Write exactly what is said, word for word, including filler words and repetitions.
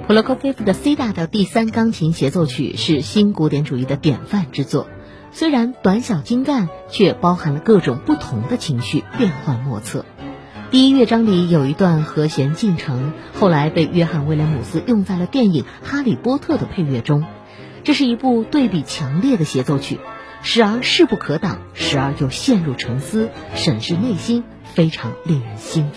普罗科菲夫的 C 大调第三钢琴协奏曲是新古典主义的典范之作，虽然短小精干，却包含了各种不同的情绪，变幻莫测。第一乐章里有一段和弦进程，后来被约翰·威廉姆斯用在了电影《哈利波特》的配乐中。这是一部对比强烈的协奏曲，时而势不可挡，时而又陷入沉思，审视内心，非常令人兴奋。